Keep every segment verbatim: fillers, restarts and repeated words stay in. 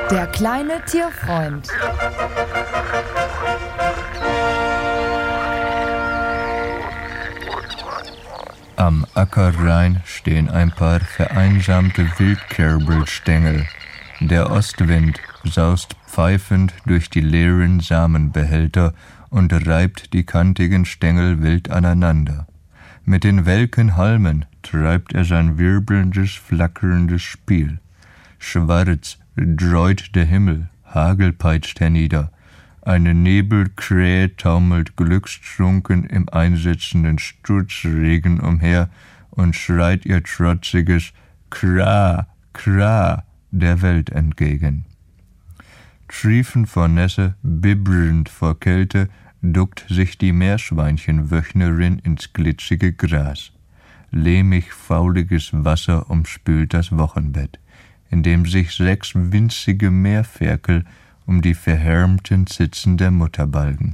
Der kleine Tierfreund. Am Ackerrhein stehen ein paar vereinsamte Wildkerbelstängel. Der Ostwind saust pfeifend durch die leeren Samenbehälter und reibt die kantigen Stängel wild aneinander. Mit den welken Halmen treibt er sein wirbelndes, flackerndes Spiel. Schwarz dräut der Himmel, Hagel peitscht hernieder. Eine Nebelkrähe taumelt glückstrunken im einsetzenden Sturzregen umher und schreit ihr trotziges Kra, Kra der Welt entgegen. Triefend vor Nässe, bibbernd vor Kälte, duckt sich die Meerschweinchenwöchnerin ins glitzige Gras. Lehmig fauliges Wasser umspült das Wochenbett, in dem sich sechs winzige Meerferkel um die verhärmten Zitzen der Mutter balgen.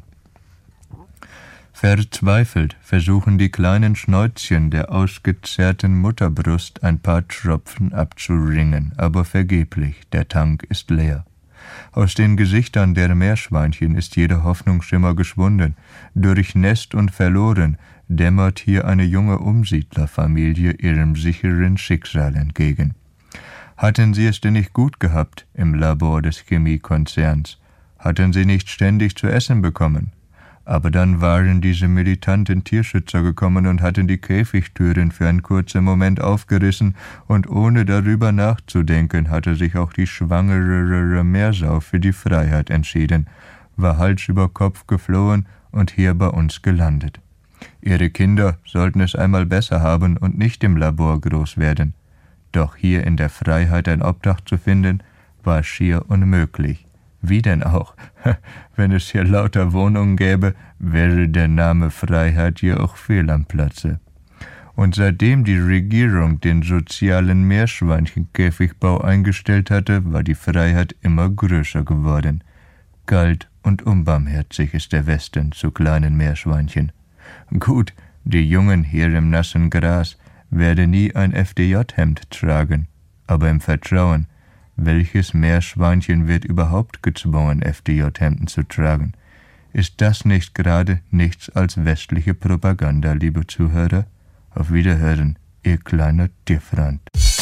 Verzweifelt versuchen die kleinen Schnäuzchen der ausgezerrten Mutterbrust ein paar Tropfen abzuringen, aber vergeblich, der Tank ist leer. Aus den Gesichtern der Meerschweinchen ist jeder Hoffnungsschimmer geschwunden. Durchnässt und verloren dämmert hier eine junge Umsiedlerfamilie ihrem sicheren Schicksal entgegen. Hatten sie es denn nicht gut gehabt im Labor des Chemiekonzerns? Hatten sie nicht ständig zu essen bekommen? Aber dann waren diese militanten Tierschützer gekommen und hatten die Käfigtüren für einen kurzen Moment aufgerissen, und ohne darüber nachzudenken hatte sich auch die schwangere Meersau für die Freiheit entschieden, war Hals über Kopf geflohen und hier bei uns gelandet. Ihre Kinder sollten es einmal besser haben und nicht im Labor groß werden. Doch hier in der Freiheit ein Obdach zu finden, war schier unmöglich. Wie denn auch? Wenn es hier lauter Wohnungen gäbe, wäre der Name Freiheit hier auch fehl am Platze. Und seitdem die Regierung den sozialen Meerschweinchenkäfigbau eingestellt hatte, war die Freiheit immer größer geworden. Kalt und unbarmherzig ist der Westen zu kleinen Meerschweinchen. Gut, die Jungen hier im nassen Gras werde nie ein F D J-Hemd tragen, aber im Vertrauen, welches Meerschweinchen wird überhaupt gezwungen, F D J-Hemden zu tragen? Ist das nicht gerade nichts als westliche Propaganda, liebe Zuhörer? Auf Wiederhören, Ihr kleiner Tierfreund.